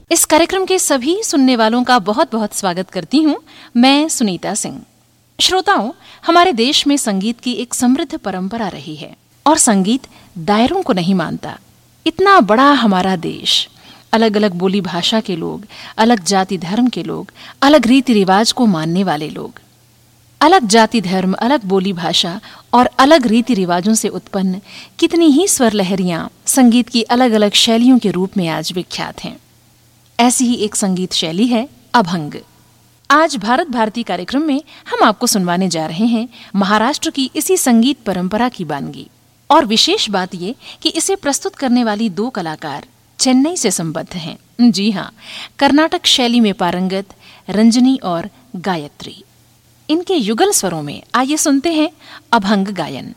इस कार्यक्रम के सभी सुनने वालों का बहुत बहुत स्वागत करती हूँ। मैं सुनीता सिंह। श्रोताओं, हमारे देश में संगीत की एक समृद्ध परंपरा रही है और संगीत दायरों को नहीं मानता। इतना बड़ा हमारा देश, अलग अलग बोली भाषा के लोग, अलग जाति धर्म के लोग, अलग रीति रिवाज को मानने वाले लोग, अलग जाति धर्म, अलग बोली भाषा और अलग रीति रिवाजों से उत्पन्न कितनी ही स्वर लहरियां संगीत की अलग अलग शैलियों के रूप में आज विख्यात हैं। ऐसी ही एक संगीत शैली है अभंग। आज भारत भारती कार्यक्रम में हम आपको सुनवाने जा रहे हैं महाराष्ट्र की इसी संगीत परंपरा की वानगी। और विशेष बात ये कि इसे प्रस्तुत करने वाली दो कलाकार चेन्नई से संबद्ध हैं। जी हाँ, कर्नाटक शैली में पारंगत रंजनी और गायत्री। इनके युगल स्वरों में आइए सुनते हैं अभंग गायन।